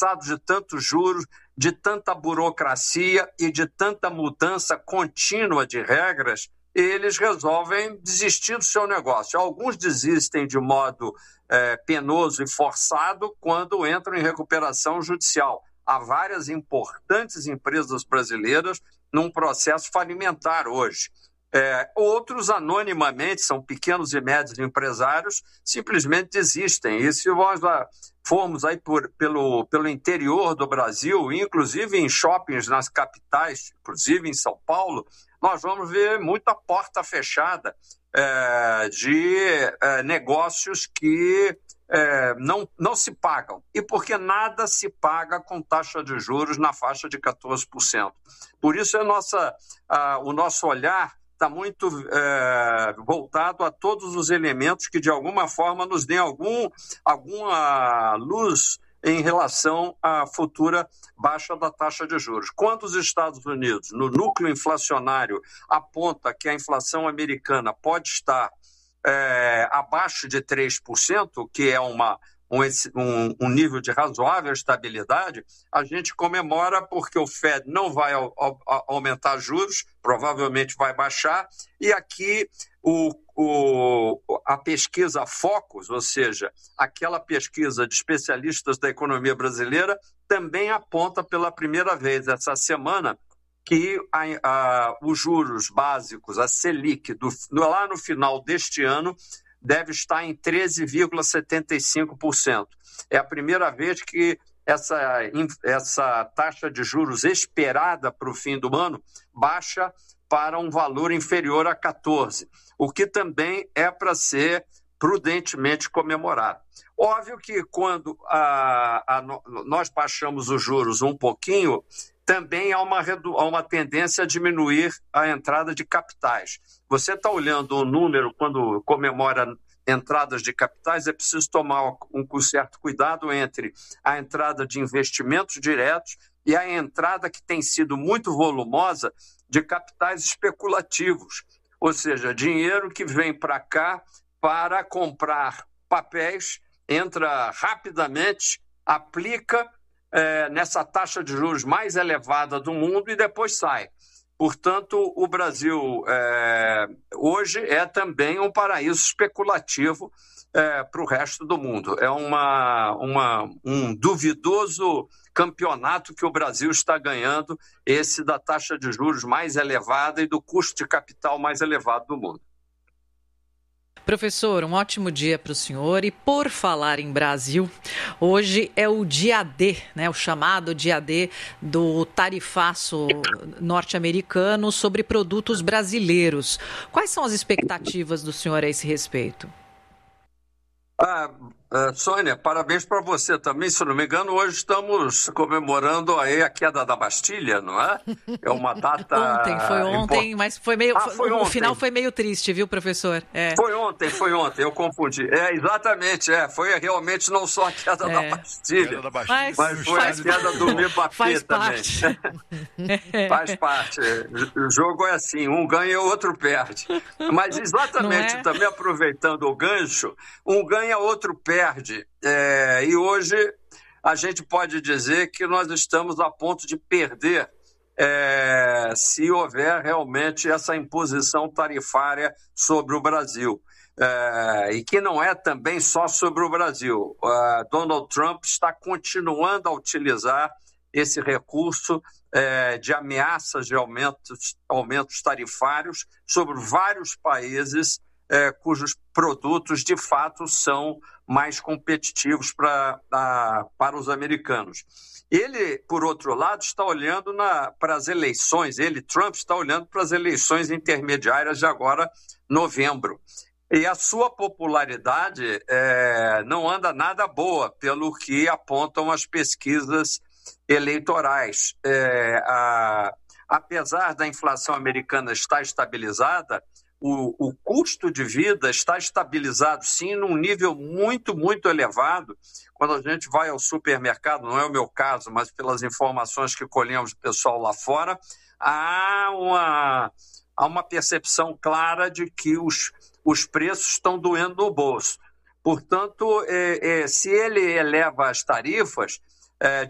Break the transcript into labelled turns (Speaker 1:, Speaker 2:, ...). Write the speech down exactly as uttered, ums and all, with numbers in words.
Speaker 1: cansados de tantos juros, de tanta burocracia e de tanta mudança contínua de regras, eles resolvem desistir do seu negócio. Alguns desistem de modo é, penoso e forçado quando entram em recuperação judicial. Há várias importantes empresas brasileiras num processo falimentar hoje. É, outros, anonimamente, são pequenos e médios empresários, simplesmente desistem. E se nós ah, formos aí por, pelo, pelo interior do Brasil, inclusive em shoppings nas capitais, inclusive em São Paulo, nós vamos ver muita porta fechada é, de é, negócios que é, não, não se pagam. E porque nada se paga com taxa de juros na faixa de quatorze por cento. Por isso, a nossa, a, o nosso olhar está muito é, voltado a todos os elementos que, de alguma forma, nos deem algum, alguma luz em relação à futura baixa da taxa de juros. Quando os Estados Unidos, no núcleo inflacionário, aponta que a inflação americana pode estar é, abaixo de três por cento, que é uma, um, um, um nível de razoável estabilidade, a gente comemora porque o Fed não vai au, au, aumentar juros, provavelmente vai baixar, e aqui o, o, a pesquisa Focus, ou seja, aquela pesquisa de especialistas da economia brasileira, também aponta pela primeira vez essa semana que a, a, os juros básicos, a Selic, do, lá no final deste ano, deve estar em treze vírgula setenta e cinco por cento. É a primeira vez que essa, essa taxa de juros esperada para o fim do ano baixa para um valor inferior a quatorze, o que também é para ser prudentemente comemorado. Óbvio que quando a, a, nós baixamos os juros um pouquinho, também há uma, há uma tendência a diminuir a entrada de capitais. Você está olhando um número, quando comemora entradas de capitais, é preciso tomar um certo cuidado entre a entrada de investimentos diretos e a entrada que tem sido muito volumosa de capitais especulativos, ou seja, dinheiro que vem para cá para comprar papéis, entra rapidamente, aplica é, nessa taxa de juros mais elevada do mundo e depois sai. Portanto, o Brasil é, hoje é também um paraíso especulativo é, para o resto do mundo. É uma, uma, um duvidoso campeonato que o Brasil está ganhando, esse da taxa de juros mais elevada e do custo de capital mais elevado do mundo.
Speaker 2: Professor, um ótimo dia para o senhor. E por falar em Brasil, hoje é o dia D, né, o chamado dia D do tarifaço norte-americano sobre produtos brasileiros. Quais são as expectativas do senhor a esse respeito?
Speaker 1: Ah, uh, Sônia, parabéns para você também. Se não me engano, hoje estamos comemorando aí a queda da Bastilha, não é? É uma data...
Speaker 2: Ontem, foi ontem, import... mas foi meio...
Speaker 1: Ah, foi
Speaker 2: o
Speaker 1: ontem.
Speaker 2: final foi meio triste, viu, professor? É.
Speaker 1: Foi ontem, foi ontem, eu confundi. É, exatamente, é. Foi realmente não só a queda é. da Bastilha, queda da Bastilha. Mas, mas foi faz, a queda do Mbappé também. Faz parte. O jogo é assim, um ganha e o outro perde. Mas exatamente, é? Também aproveitando o gancho, um ganha, outro perde. É, e hoje a gente pode dizer que nós estamos a ponto de perder é, se houver realmente essa imposição tarifária sobre o Brasil. É, e que não é também só sobre o Brasil. Uh, Donald Trump está continuando a utilizar esse recurso é, de ameaças de aumentos, aumentos tarifários sobre vários países É, cujos produtos, de fato, são mais competitivos pra, a, para os americanos. Ele, por outro lado, está olhando na, para as eleições, ele, Trump, está olhando para as eleições intermediárias de agora, novembro. E a sua popularidade é, não anda nada boa, pelo que apontam as pesquisas eleitorais. É, a, apesar da inflação americana estar estabilizada, O, o custo de vida está estabilizado, sim, num nível muito, muito elevado. Quando a gente vai ao supermercado, não é o meu caso, mas pelas informações que colhemos do pessoal lá fora, há uma, há uma percepção clara de que os, os preços estão doendo no bolso. Portanto, é, é, se ele eleva as tarifas, é,